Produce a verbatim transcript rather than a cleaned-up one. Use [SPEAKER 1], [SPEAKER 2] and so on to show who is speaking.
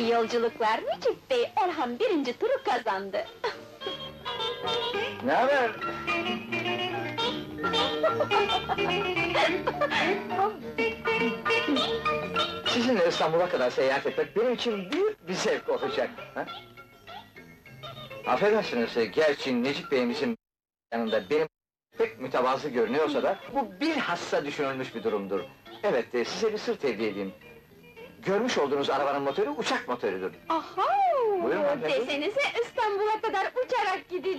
[SPEAKER 1] yolculuklar Necip Bey, Orhan birinci turu kazandı.
[SPEAKER 2] Ne haber? Sizinle İstanbul'a kadar seyahat etmek benim için büyük bir zevk olacak. Ha? Affedersiniz, gerçi Necip Bey'imizin yanında benim pek mütevazı görünüyorsa da bu bilhassa düşünülmüş bir durumdur. Evet, e, size bir sır tebliğ edeyim. Görmüş olduğunuz arabanın motoru uçak motorudur.
[SPEAKER 1] Aha!
[SPEAKER 2] Buyurun hanımefendi.
[SPEAKER 1] Desenize İstanbul'a kadar uçarak gideceğim.